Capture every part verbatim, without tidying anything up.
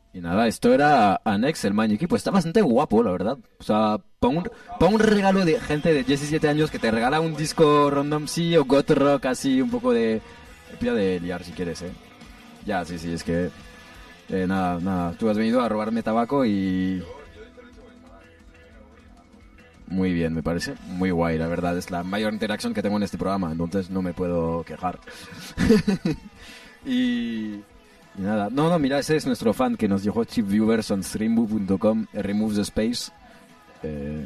Y nada, esto era Annex, el Mind Equipo. Está bastante guapo, la verdad. O sea, para un, pa' un regalo de gente de diecisiete años que te regala un disco random, sí, o goth rock, así, un poco de... Pilla de liar si quieres, ¿eh? Ya, sí, sí, es que... eh, nada, nada. Tú has venido a robarme tabaco y... Muy bien, me parece muy guay, la verdad. Es la mayor interacción que tengo en este programa, entonces no me puedo quejar. y, y nada. No, no, mira, ese es nuestro fan que nos dijo Chip Viewers on streambo punto com, remove the space. Eh,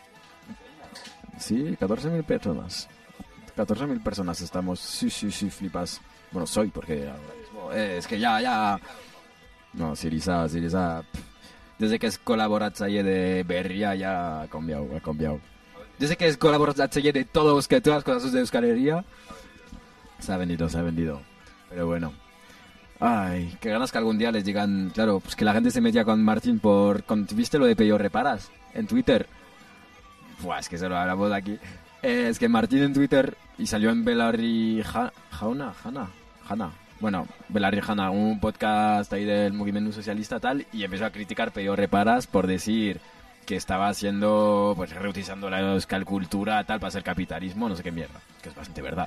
sí, catorce mil personas. catorce mil personas estamos. Sí, sí, sí, flipas. Bueno, soy, porque ahora mismo, eh, es que ya, ya. No, Sirisa, Sirisa. Desde que es colaboratzaile de Berria ya ha cambiado, ha cambiado. Desde que es colaboratzaile de todos, que todas las cosas de Euskal Herria, se ha vendido, se ha vendido. Pero bueno. Ay, qué ganas que algún día les digan, claro, pues que la gente se metía con Martín por... Con, ¿viste lo de Peyo Reparas? En Twitter. Buah, es que se lo hablamos de aquí. Eh, es que Martín en Twitter y salió en Belarri... Ja, Jauna, Jana, Jana. Bueno, Belarri Jana, un podcast ahí del movimiento socialista tal, y empezó a criticar Peyo Reparas por decir que estaba haciendo, pues reutilizando la euskal cultura tal para hacer capitalismo, no sé qué mierda, que es bastante verdad.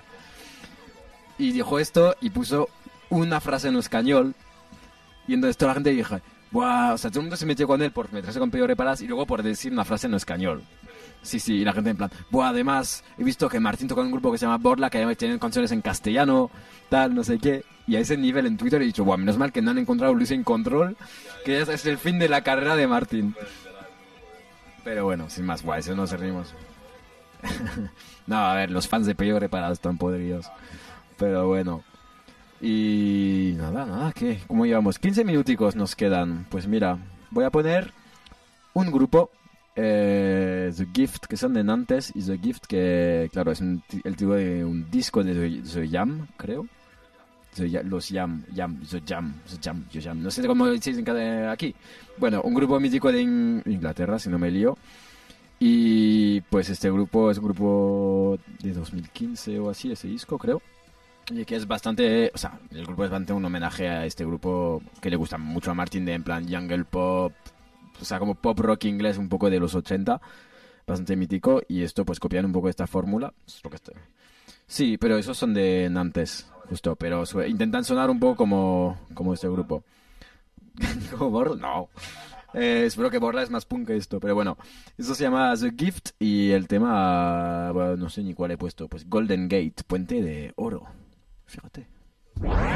Y dijo esto y puso una frase en español, y entonces toda la gente dijo, buah, o sea, todo el mundo se metió con él por meterse con Peyo Reparas y luego por decir una frase en español. Sí, sí, y la gente en plan, buah, además he visto que Martín toca en un grupo que se llama Borla, que además tienen canciones en castellano, tal, no sé qué. Y a ese nivel en Twitter he dicho, buah, menos mal que no han encontrado Losing Control, que ya es el fin de la carrera de Martín. Pero bueno, sin más, buah, eso no se rimos. No, a ver, los fans de Peyo Reparados están podridos. Pero bueno. Y nada, nada, ¿qué? ¿Cómo llevamos? quince minuticos nos quedan. Pues mira, voy a poner un grupo, eh, The Gift, que son de Nantes, y The Gift, que claro, es un, el tipo de un disco de The, The Jam, creo. The, los Jam, Jam, The Jam, The Jam, The Jam. No sé cómo dicen cada aquí. Bueno, un grupo mítico de In- Inglaterra, si no me lío. Y pues este grupo es un grupo de dos mil quince o así, ese disco, creo. Y que es bastante, o sea, el grupo es bastante un homenaje a este grupo que le gusta mucho a Martin, de en plan jungle pop, o sea, como pop rock inglés un poco de los ochenta, bastante mítico, y esto pues copian un poco esta fórmula. Es lo que está- Sí, pero esos son de Nantes, justo, pero su- intentan sonar un poco como, como este grupo. ¿Como Borla? No. Eh, espero que Borla es más punk que esto, pero bueno. Eso se llama The Gift y el tema, bueno, no sé ni cuál he puesto, pues Golden Gate, Puente de Oro. Fíjate.